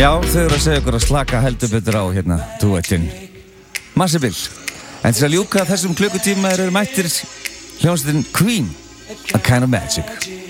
Já, þau eru að segja okkur að slaka heldur betur á hérna, duettinn Massibill. En til að ljúka þessum klukkutíma eru mættir hljómsveitin Queen, A Kind of Magic.